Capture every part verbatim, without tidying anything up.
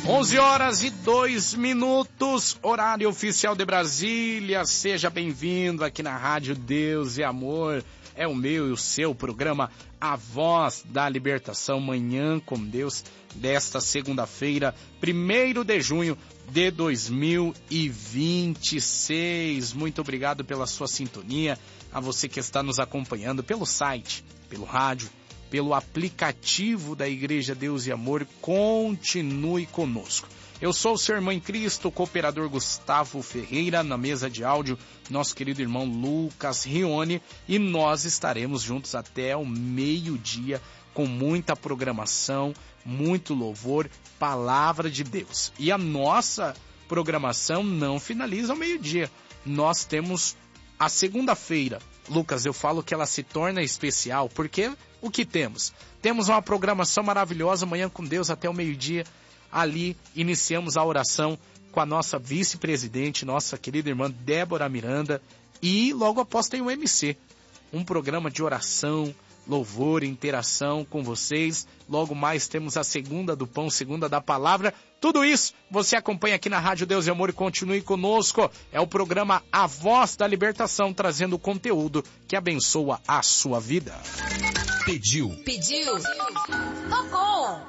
onze horas e dois minutos, horário oficial de Brasília. Seja bem-vindo aqui na Rádio Deus e Amor. É o meu e o seu programa A Voz da Libertação, Manhã com Deus, desta segunda-feira, primeiro de junho de dois mil e vinte e seis. Muito obrigado pela sua sintonia, a você que está nos acompanhando pelo site, pelo rádio, pelo aplicativo da Igreja Deus e Amor. Continue conosco. Eu sou o seu irmão em Cristo, o cooperador Gustavo Ferreira, na mesa de áudio, nosso querido irmão Lucas Rione, e nós estaremos juntos até o meio-dia com muita programação, muito louvor, palavra de Deus. E a nossa programação não finaliza ao meio-dia. Nós temos a segunda-feira. Lucas, eu falo que ela se torna especial, porque o que temos? Temos uma programação maravilhosa, Manhã com Deus até o meio-dia. Ali iniciamos a oração com a nossa vice-presidente, nossa querida irmã Débora Miranda, e logo após tem o M C, um programa de oração, louvor, interação com vocês. Logo mais temos a segunda do pão, segunda da palavra. Tudo isso você acompanha aqui na Rádio Deus e Amor e continue conosco. É o programa A Voz da Libertação, trazendo conteúdo que abençoa a sua vida. Pediu. Pediu. Tocou.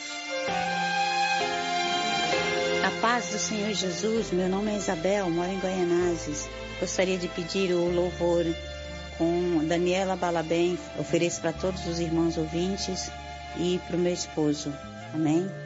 A paz do Senhor Jesus, meu nome é Isabel, moro em Guaianazes. Gostaria de pedir o louvor com Daniela Balabem, ofereço para todos os irmãos ouvintes e para o meu esposo. Amém?